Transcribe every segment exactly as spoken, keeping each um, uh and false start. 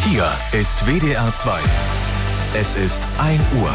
Hier ist W D R zwei. Es ist ein Uhr.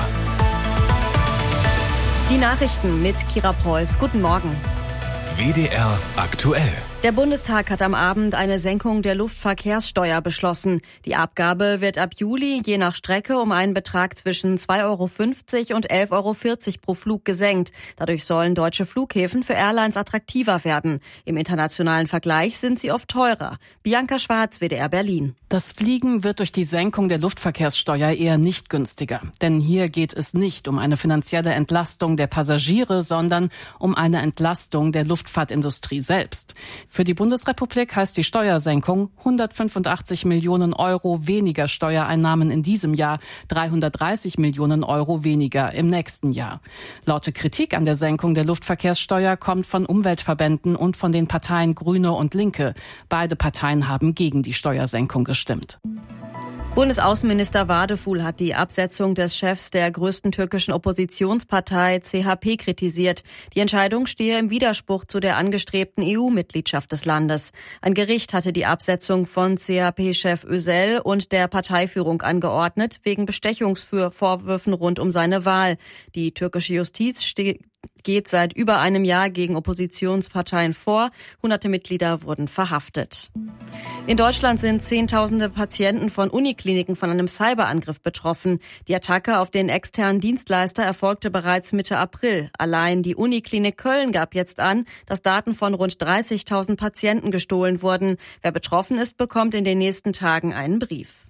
Die Nachrichten mit Kira Preuß. Guten Morgen. W D R aktuell. Der Bundestag hat am Abend eine Senkung der Luftverkehrssteuer beschlossen. Die Abgabe wird ab Juli je nach Strecke um einen Betrag zwischen zwei Euro fünfzig und elf Euro vierzig pro Flug gesenkt. Dadurch sollen deutsche Flughäfen für Airlines attraktiver werden. Im internationalen Vergleich sind sie oft teurer. Bianca Schwarz, W D R Berlin. Das Fliegen wird durch die Senkung der Luftverkehrssteuer eher nicht günstiger. Denn hier geht es nicht um eine finanzielle Entlastung der Passagiere, sondern um eine Entlastung der Luftfahrtindustrie selbst. Für die Bundesrepublik heißt die Steuersenkung hundertfünfundachtzig Millionen Euro weniger Steuereinnahmen in diesem Jahr, dreihundertdreißig Millionen Euro weniger im nächsten Jahr. Laute Kritik an der Senkung der Luftverkehrssteuer kommt von Umweltverbänden und von den Parteien Grüne und Linke. Beide Parteien haben gegen die Steuersenkung gestimmt. Bundesaußenminister Wadeful hat die Absetzung des Chefs der größten türkischen Oppositionspartei C H P kritisiert. Die Entscheidung stehe im Widerspruch zu der angestrebten E U-Mitgliedschaft des Landes. Ein Gericht hatte die Absetzung von C H P-Chef Özel und der Parteiführung angeordnet, wegen Bestechungsvorwürfen rund um seine Wahl. Die türkische Justiz steht geht seit über einem Jahr gegen Oppositionsparteien vor. Hunderte Mitglieder wurden verhaftet. In Deutschland sind Zehntausende Patienten von Unikliniken von einem Cyberangriff betroffen. Die Attacke auf den externen Dienstleister erfolgte bereits Mitte April. Allein die Uniklinik Köln gab jetzt an, dass Daten von rund dreißigtausend Patienten gestohlen wurden. Wer betroffen ist, bekommt in den nächsten Tagen einen Brief.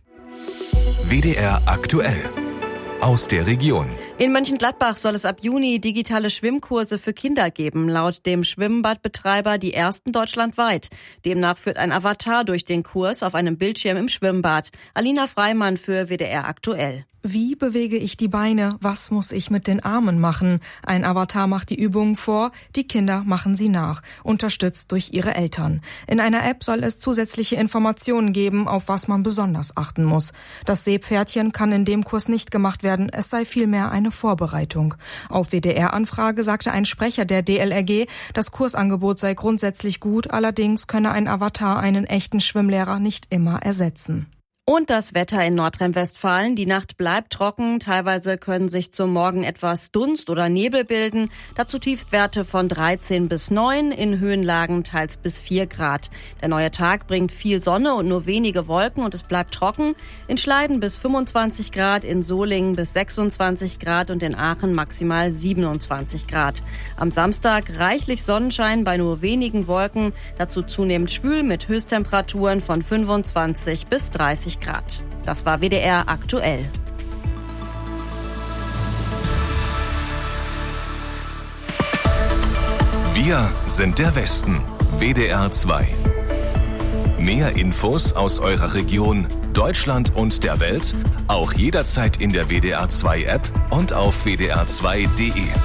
W D R aktuell. Aus der Region. In Mönchengladbach soll es ab Juni digitale Schwimmkurse für Kinder geben, laut dem Schwimmbadbetreiber die ersten deutschlandweit. Demnach führt ein Avatar durch den Kurs auf einem Bildschirm im Schwimmbad. Alina Freimann für W D R aktuell. Wie bewege ich die Beine? Was muss ich mit den Armen machen? Ein Avatar macht die Übungen vor, die Kinder machen sie nach, unterstützt durch ihre Eltern. In einer App soll es zusätzliche Informationen geben, auf was man besonders achten muss. Das Seepferdchen kann in dem Kurs nicht gemacht werden, es sei vielmehr eine Vorbereitung. Auf W D R-Anfrage sagte ein Sprecher der D L R G, das Kursangebot sei grundsätzlich gut, allerdings könne ein Avatar einen echten Schwimmlehrer nicht immer ersetzen. Und das Wetter in Nordrhein-Westfalen. Die Nacht bleibt trocken. Teilweise können sich zum Morgen etwas Dunst oder Nebel bilden. Dazu Tiefstwerte von dreizehn bis neun, in Höhenlagen teils bis vier Grad. Der neue Tag bringt viel Sonne und nur wenige Wolken und es bleibt trocken. In Schleiden bis fünfundzwanzig Grad, in Solingen bis sechsundzwanzig Grad und in Aachen maximal siebenundzwanzig Grad. Am Samstag reichlich Sonnenschein bei nur wenigen Wolken. Dazu zunehmend schwül mit Höchsttemperaturen von fünfundzwanzig bis dreißig Grad. Das war W D R aktuell. Wir sind der Westen. W D R zwei. Mehr Infos aus eurer Region, Deutschland und der Welt, auch jederzeit in der W D R zwei App und auf w d r zwei punkt d e.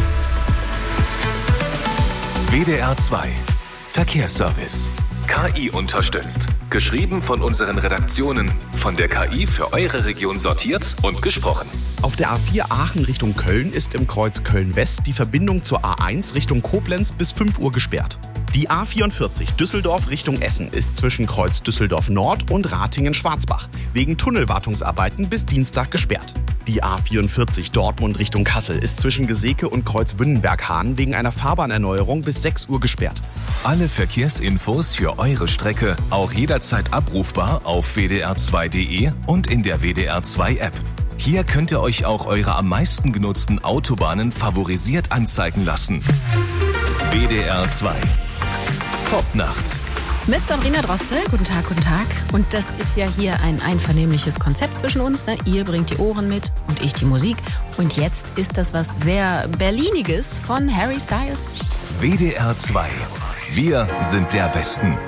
W D R zwei. Verkehrsservice. K I unterstützt. Geschrieben von unseren Redaktionen. Von der K I für eure Region sortiert und gesprochen. Auf der A vier Aachen Richtung Köln ist im Kreuz Köln-West die Verbindung zur A eins Richtung Koblenz bis fünf Uhr gesperrt. Die A vierundvierzig Düsseldorf Richtung Essen ist zwischen Kreuz Düsseldorf Nord und Ratingen-Schwarzbach wegen Tunnelwartungsarbeiten bis Dienstag gesperrt. Die A vierundvierzig Dortmund Richtung Kassel ist zwischen Geseke und Kreuz Wünnenberg-Hahn wegen einer Fahrbahnerneuerung bis sechs Uhr gesperrt. Alle Verkehrsinfos für eure Strecke auch jederzeit abrufbar auf w d r zwei punkt d e und in der W D R zwei App. Hier könnt ihr euch auch eure am meisten genutzten Autobahnen favorisiert anzeigen lassen. W D R zwei. Popnacht. Mit Sabrina Droste. Guten Tag, guten Tag. Und das ist ja hier ein einvernehmliches Konzept zwischen uns. Ne? Ihr bringt die Ohren mit und ich die Musik. Und jetzt ist das was sehr Berliniges von Harry Styles. W D R zwei. Wir sind der Westen.